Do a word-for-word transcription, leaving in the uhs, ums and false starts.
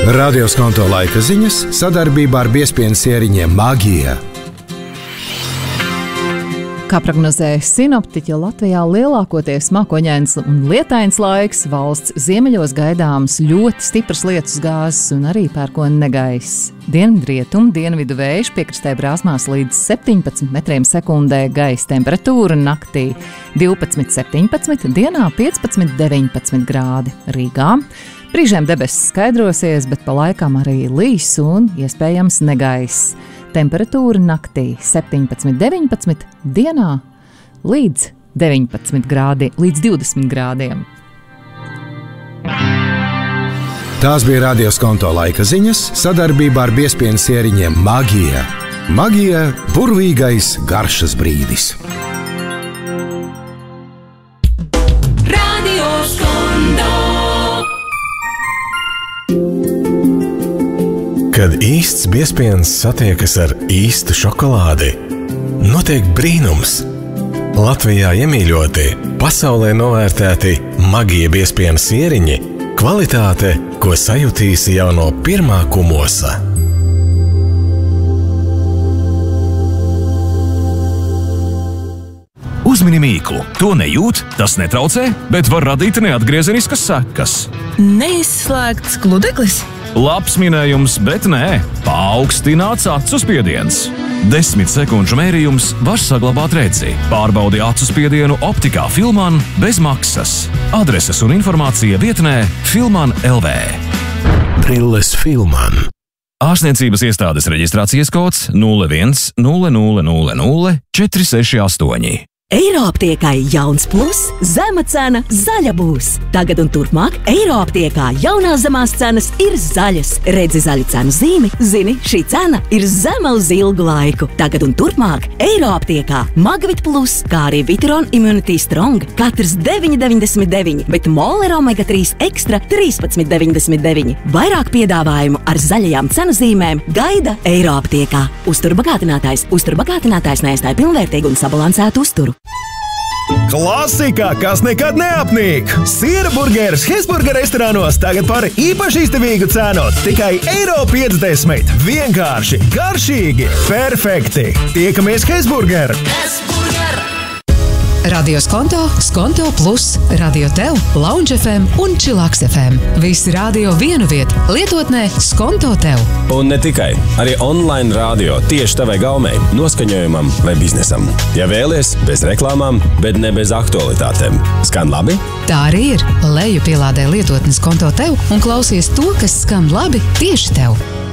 Radio Skonto laika ziņas sadarbībā ar biezpienas ieriņiem Magija. Kā prognozēja sinoptiķi, Latvijā lielākoties mākoņains un lietains laiks, valsts ziemeļos gaidāms ļoti stipras lietus gāzes un arī pērkona negaiss. Dienvidrietumu dienvidu vējš piekrastē brāzmās līdz septiņpadsmit metriem sekundē, gaisa temperatūra naktī divpadsmit septiņpadsmit, dienā piecpadsmit deviņpadsmit grādi. Rīgā brīžiem debesis skaidrosies, bet pa laikam arī līs un iespējams negaiss. Temperatūra naktī septiņpadsmit deviņpadsmit, dienā līdz deviņpadsmit grādi, līdz divdesmit grādiem. Tās bija Radio Skonto laika ziņas sadarbībā ar biezpienas ieriņiem Magija. Magija – burvīgais garšas brīdis. Radio Skonto. Kad īsts biezpiens satiekas ar īstu šokolādi, notiek brīnums. Latvijā iemīļoti, pasaulē novērtēti Magija biezpienas ieriņi, kvalitāte, ko sajutīsi jau no pirmā kumosa. Uzmini mīklu. To nejūt, tas netraucē, bet var radīt neatgriezeniskas sekas. Neizslēgts gludeklis? Labs minējums, bet nē. Paaugstināts acu spiediens. Desmit sekundžu mērījums var saglabāt redzi. Pārbaudi acu spiedienu optikā Filman bez maksas. Adreses un informācija vietnē Filman L V. Brilles Filman. Ārstniecības iestādes reģistrācijas kods nulle viens nulle nulle nulle nulle četri seši astoņi. Eiroaptiekai jauns plus, zema cena, zaļa būs. Tagad un turpmāk Eiroaptiekā jaunās zemās cenas ir zaļas. Redzi zaļu cenu zīmi, zini, šī cena ir zema uz ilgu laiku. Tagad un turpmāk Eiroaptiekā Magvit plus, kā arī Viteron Immunity Strong, katrs deviņi deviņdesmit deviņi, bet Moler Omega trīs Extra trīspadsmit deviņdesmit deviņi. Vairāk piedāvājumu ar zaļajām cenu zīmēm gaida Eiroaptiekā. Uzturbagātinātājs, uzturbagātinātājs neaizstāja pilnvērtīgu un sabalansētu uzturu. Klasika, kas nekad neapnīk! Siera burgeris Hesburger restorānos tagad par īpaši izdevīgu cenu. Tikai eiro piecdesmit. Vienkārši, garšīgi, perfekti! Tiekamies Hesburger! Hesburger! Radio Skonto, Skonto Plus, Radio Tev, Lounge F M un Chillax F M. Visi radio vienu vietu, lietotnē Skonto Tev. Un ne tikai, arī online radio tieši tavai gaumei, noskaņojumam vai biznesam. Ja vēlies, bez reklāmām, bet ne bez aktualitātēm. Skan labi? Tā arī ir. Leju pielādē lietotni Skonto Tev un klausies to, kas skan labi tieši tev.